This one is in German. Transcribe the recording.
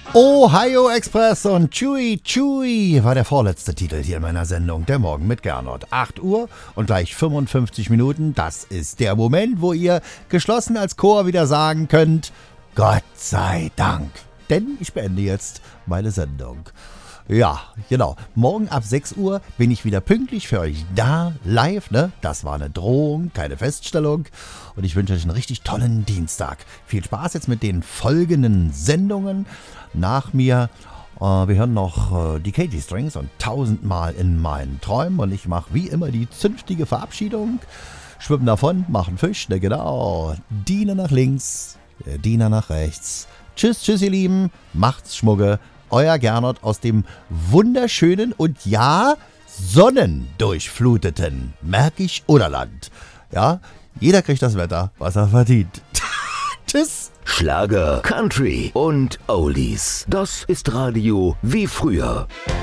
Ohio Express und Chewy Chewy war der vorletzte Titel hier in meiner Sendung, der Morgen mit Gernot. 8 Uhr und gleich 55 Minuten, das ist der Moment, wo ihr geschlossen als Chor wieder sagen könnt, Gott sei Dank, denn ich beende jetzt meine Sendung. Ja, genau. Morgen ab 6 Uhr bin ich wieder pünktlich für euch da, live, ne? Das war eine Drohung, keine Feststellung. Und ich wünsche euch einen richtig tollen Dienstag. Viel Spaß jetzt mit den folgenden Sendungen. Nach mir, wir hören noch die KG Strings und 1000-mal in meinen Träumen. Und ich mache wie immer die zünftige Verabschiedung. Schwimmen davon, machen Fisch, ne genau. Diener nach links, Diener nach rechts. Tschüss, tschüss ihr Lieben, macht's Schmugge. Euer Gernot aus dem wunderschönen und ja, sonnendurchfluteten Märkisch-Oderland. Ja, jeder kriegt das Wetter, was er verdient. Tschüss. Schlager, Country und Oldies. Das ist Radio wie früher.